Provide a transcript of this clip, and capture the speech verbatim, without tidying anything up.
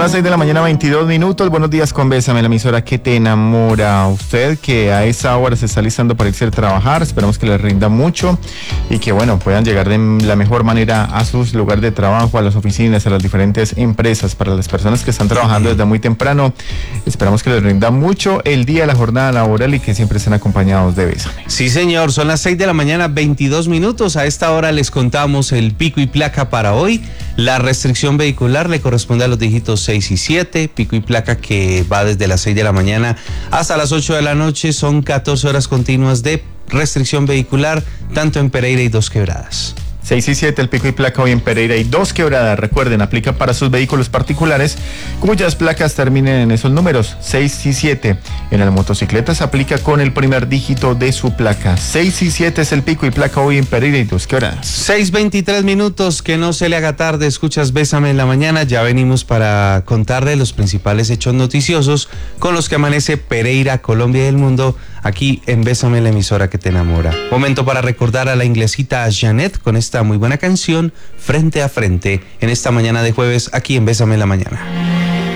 las seis de la mañana, veintidós minutos. Buenos días con Bésame, la emisora que te enamora. Usted que a esa hora se está listando para irse a trabajar, esperamos que les rinda mucho y que, bueno, puedan llegar de la mejor manera a sus lugares de trabajo, a las oficinas, a las diferentes empresas. Para las personas que están trabajando desde muy temprano, esperamos que les rinda mucho el día, la jornada laboral y que siempre estén acompañados de Bésame. Sí, señor, son las seis de la mañana, veintidós minutos. A esta hora les contamos el pico y placa para hoy. La restricción vehicular le corresponde a los dígitos seis y siete, pico y placa que va desde las seis de la mañana hasta las ocho de la noche. Son catorce horas continuas de restricción vehicular, tanto en Pereira y Dos Quebradas. seis y siete el pico y placa hoy en Pereira y Dos Quebradas. Recuerden, aplica para sus vehículos particulares cuyas placas terminen en esos números, seis y siete. En las motocicletas aplica con el primer dígito de su placa. seis y siete es el pico y placa hoy en Pereira y Dos Quebradas. seis veintitrés minutos, que no se le haga tarde, escuchas Bésame en la mañana. Ya venimos para contarle los principales hechos noticiosos con los que amanece Pereira, Colombia y el mundo, aquí en Bésame, la emisora que te enamora. Momento para recordar a la inglesita Janet con esta muy buena canción, Frente a Frente, en esta mañana de jueves, aquí en Bésame en la mañana.